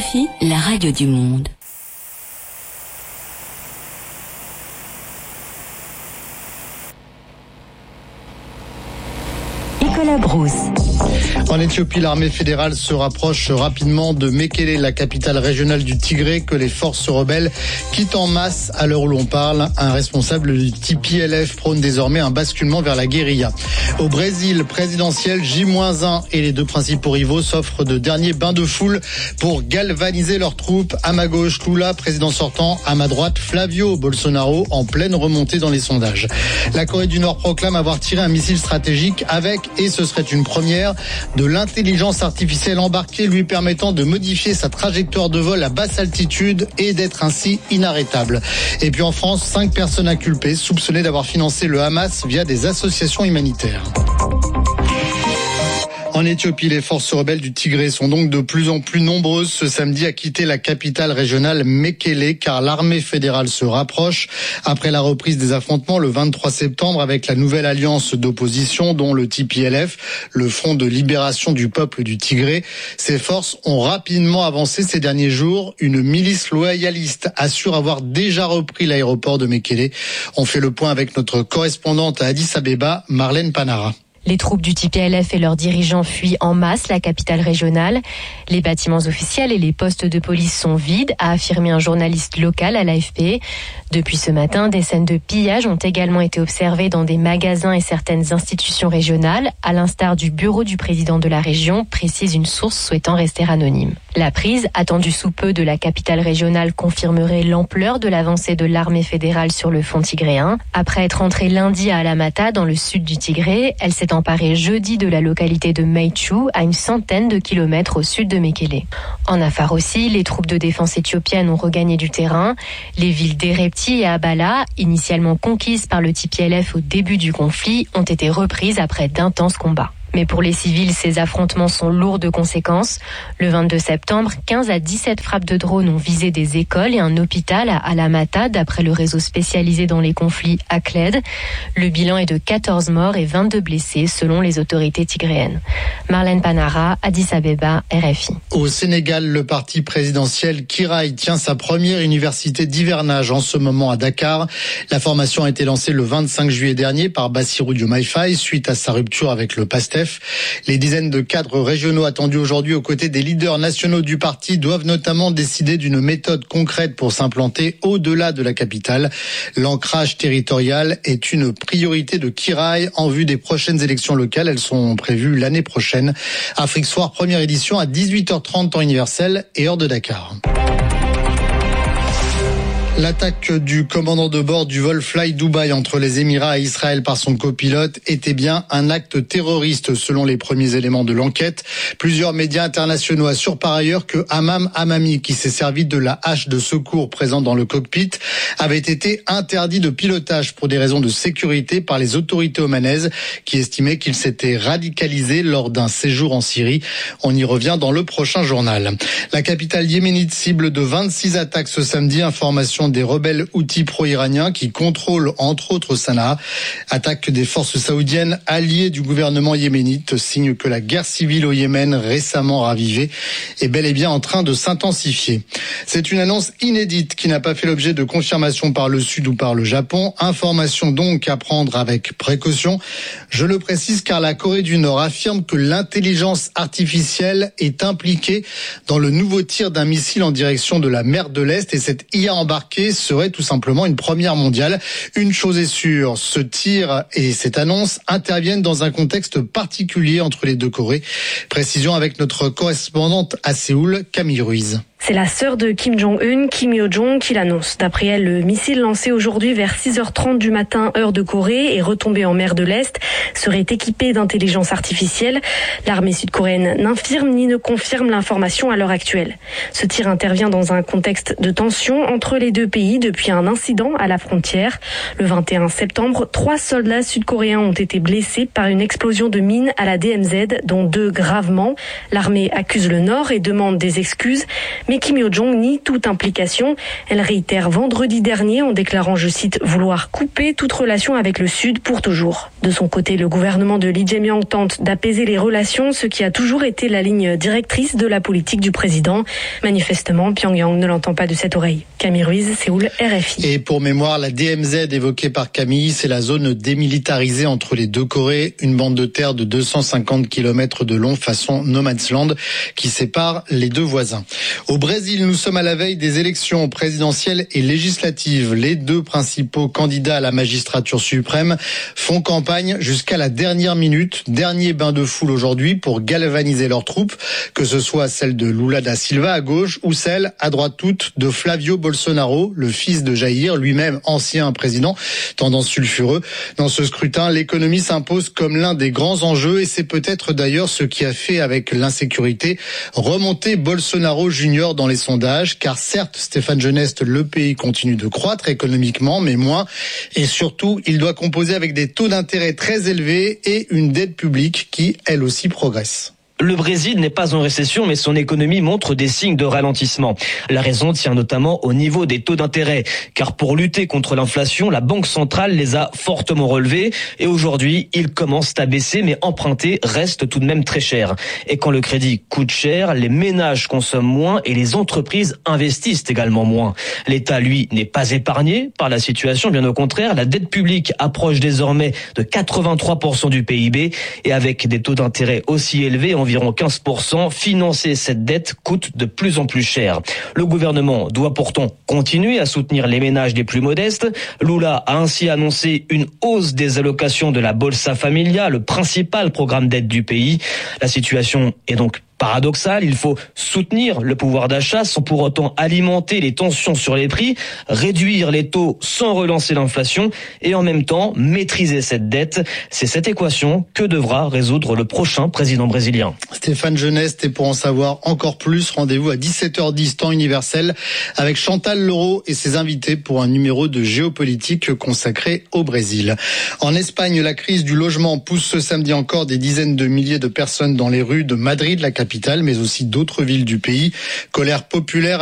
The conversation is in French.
RFI, la radio du monde. Nicolas Brousse. En Éthiopie, l'armée fédérale se rapproche rapidement de Mekele, la capitale régionale du Tigré, que les forces rebelles quittent en masse à l'heure où l'on parle. Un responsable du TPLF prône désormais un basculement vers la guérilla. Au Brésil, présidentiel J-1 et les deux principaux rivaux s'offrent de derniers bains de foule pour galvaniser leurs troupes. À ma gauche, Lula, président sortant. À ma droite, Flavio Bolsonaro, en pleine remontée dans les sondages. La Corée du Nord proclame avoir tiré un missile stratégique avec, et ce serait une première, de l'intelligence artificielle embarquée lui permettant de modifier sa trajectoire de vol à basse altitude et d'être ainsi inarrêtable. Et puis en France, 5 personnes inculpées soupçonnées d'avoir financé le Hamas via des associations humanitaires. En Éthiopie, les forces rebelles du Tigré sont donc de plus en plus nombreuses ce samedi à quitter la capitale régionale Mekele, car l'armée fédérale se rapproche après la reprise des affrontements le 23 septembre avec la nouvelle alliance d'opposition dont le TPLF, le Front de libération du peuple du Tigré. Ces forces ont rapidement avancé ces derniers jours. Une milice loyaliste assure avoir déjà repris l'aéroport de Mekele. On fait le point avec notre correspondante à Addis Abeba, Marlène Panara. Les troupes du TPLF et leurs dirigeants fuient en masse la capitale régionale. Les bâtiments officiels et les postes de police sont vides, a affirmé un journaliste local à l'AFP. Depuis ce matin, des scènes de pillage ont également été observées dans des magasins et certaines institutions régionales, à l'instar du bureau du président de la région, précise une source souhaitant rester anonyme. La prise, attendue sous peu de la capitale régionale, confirmerait l'ampleur de l'avancée de l'armée fédérale sur le front tigréen. Après être entrée lundi à Alamata, dans le sud du Tigré, elle s'est emparée jeudi de la localité de Meichu, à une centaine de kilomètres au sud de Mekele. En Afar aussi, les troupes de défense éthiopiennes ont regagné du terrain. Les villes d'Erepti et Abala, initialement conquises par le TPLF au début du conflit, ont été reprises après d'intenses combats. Mais pour les civils, ces affrontements sont lourds de conséquences. Le 22 septembre, 15 à 17 frappes de drones ont visé des écoles et un hôpital à Alamata, d'après le réseau spécialisé dans les conflits ACLED. Le bilan est de 14 morts et 22 blessés, selon les autorités tigréennes. Marlène Panara, Addis Abeba, RFI. Au Sénégal, le parti présidentiel Kiraï tient sa première université d'hivernage en ce moment à Dakar. La formation a été lancée le 25 juillet dernier par Bassirou Diomaye Faye suite à sa rupture avec le PASTEF. Les dizaines de cadres régionaux attendus aujourd'hui aux côtés des leaders nationaux du parti doivent notamment décider d'une méthode concrète pour s'implanter au-delà de la capitale. L'ancrage territorial est une priorité de Kiraï en vue des prochaines élections locales. Elles sont prévues l'année prochaine. Afrique Soir, première édition à 18h30 temps universel et heure de Dakar. L'attaque du commandant de bord du vol Fly Dubai entre les Émirats et Israël par son copilote était bien un acte terroriste selon les premiers éléments de l'enquête. Plusieurs médias internationaux assurent par ailleurs que Hammam Hammami, qui s'est servi de la hache de secours présente dans le cockpit, avait été interdit de pilotage pour des raisons de sécurité par les autorités omanaises qui estimaient qu'il s'était radicalisé lors d'un séjour en Syrie. On y revient dans le prochain journal. La capitale yéménite cible de 26 attaques ce samedi, information des rebelles houthis pro-iraniens qui contrôlent entre autres Sanaa. Attaque des forces saoudiennes alliées du gouvernement yéménite, signe que la guerre civile au Yémen, récemment ravivée, est bel et bien en train de s'intensifier. C'est une annonce inédite qui n'a pas fait l'objet de confirmation par le Sud ou par le Japon. Information donc à prendre avec précaution. Je le précise car la Corée du Nord affirme que l'intelligence artificielle est impliquée dans le nouveau tir d'un missile en direction de la mer de l'Est et cette IA embarquée serait tout simplement une première mondiale. Une chose est sûre, ce tir et cette annonce interviennent dans un contexte particulier entre les deux Corées. Précision avec notre correspondante à Séoul, Camille Ruiz. C'est la sœur de Kim Jong-un, Kim Yo-jong, qui l'annonce. D'après elle, le missile lancé aujourd'hui vers 6h30 du matin, heure de Corée, et retombé en mer de l'Est, serait équipé d'intelligence artificielle. L'armée sud-coréenne n'infirme ni ne confirme l'information à l'heure actuelle. Ce tir intervient dans un contexte de tension entre les deux pays depuis un incident à la frontière. Le 21 septembre, 3 soldats sud-coréens ont été blessés par une explosion de mine à la DMZ, dont 2 gravement. L'armée accuse le Nord et demande des excuses, Mais Kim Yo-jong nie toute implication. Elle réitère vendredi dernier en déclarant, je cite, vouloir couper toute relation avec le Sud pour toujours. De son côté, le gouvernement de Lee Jae-myung tente d'apaiser les relations, ce qui a toujours été la ligne directrice de la politique du président. Manifestement, Pyongyang ne l'entend pas de cette oreille. Camille Ruiz, Séoul, RFI. Et pour mémoire, la DMZ évoquée par Camille, c'est la zone démilitarisée entre les deux Corées, une bande de terre de 250 km de long façon No Man's Land qui sépare les deux voisins. Au Brésil, nous sommes à la veille des élections présidentielles et législatives. Les deux principaux candidats à la magistrature suprême font campagne jusqu'à la dernière minute. Dernier bain de foule aujourd'hui pour galvaniser leurs troupes, que ce soit celle de Lula da Silva à gauche ou celle à droite toute de Flavio Bolsonaro, le fils de Jair, lui-même ancien président, tendance sulfureux. Dans ce scrutin, l'économie s'impose comme l'un des grands enjeux et c'est peut-être d'ailleurs ce qui a fait avec l'insécurité remonter Bolsonaro Junior dans les sondages, car certes, Stéphane Geneste, le pays continue de croître économiquement, mais moins. Et surtout, il doit composer avec des taux d'intérêt très élevés et une dette publique qui, elle aussi, progresse. Le Brésil n'est pas en récession, mais son économie montre des signes de ralentissement. La raison tient notamment au niveau des taux d'intérêt, car pour lutter contre l'inflation, la Banque centrale les a fortement relevés et aujourd'hui, ils commencent à baisser, mais emprunter reste tout de même très cher. Et quand le crédit coûte cher, les ménages consomment moins et les entreprises investissent également moins. L'État, lui, n'est pas épargné par la situation, bien au contraire, la dette publique approche désormais de 83% du PIB et avec des taux d'intérêt aussi élevés, environ 15%, financer cette dette coûte de plus en plus cher. Le gouvernement doit pourtant continuer à soutenir les ménages les plus modestes. Lula a ainsi annoncé une hausse des allocations de la Bolsa Familia, le principal programme d'aide du pays. La situation est donc paradoxal, il faut soutenir le pouvoir d'achat sans pour autant alimenter les tensions sur les prix, réduire les taux sans relancer l'inflation et en même temps maîtriser cette dette. C'est cette équation que devra résoudre le prochain président brésilien. Stéphane Geneste, et pour en savoir encore plus, rendez-vous à 17h10 temps universel avec Chantal Leroux et ses invités pour un numéro de géopolitique consacré au Brésil. En Espagne, la crise du logement pousse ce samedi encore des dizaines de milliers de personnes dans les rues de Madrid, la capitale, mais aussi d'autres villes du pays. Colère populaire